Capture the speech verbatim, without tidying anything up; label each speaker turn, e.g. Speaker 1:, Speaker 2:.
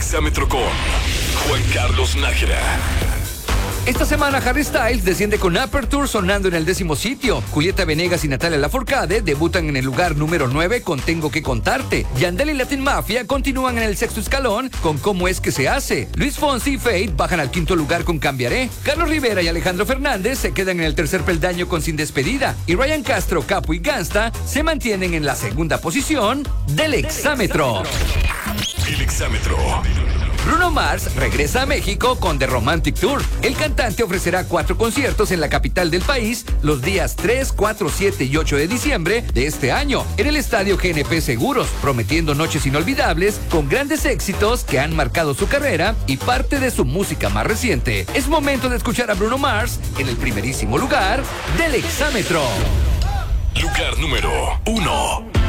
Speaker 1: Exámetro con Juan Carlos Nájera.
Speaker 2: Esta semana Harry Styles desciende con Aperture sonando en el décimo sitio. Julieta Venegas y Natalia Lafourcade debutan en el lugar número nueve con Tengo que contarte. Yandel y Latin Mafia continúan en el sexto escalón con Cómo es que se hace. Luis Fonsi y Fate bajan al quinto lugar con Cambiaré. Carlos Rivera y Alejandro Fernández se quedan en el tercer peldaño con Sin despedida. Y Ryan Castro, Capo y Gangsta se mantienen en la segunda posición del Exámetro.
Speaker 1: El Exámetro.
Speaker 2: Bruno Mars regresa a México con The Romantic Tour. El cantante ofrecerá cuatro conciertos en la capital del país los días tres, cuatro, siete y ocho de diciembre de este año en el estadio G N P Seguros, prometiendo noches inolvidables con grandes éxitos que han marcado su carrera y parte de su música más reciente. Es momento de escuchar a Bruno Mars en el primerísimo lugar del Exámetro.
Speaker 1: Lugar número uno.